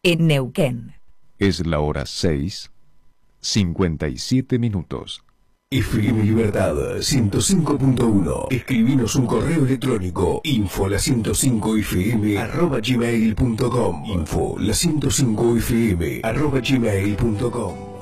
en Neuquén. Es la hora 6:57. FM Libertad 105.1. Escribinos un correo electrónico info105fm@gmail.com. info105fm@gmail.com.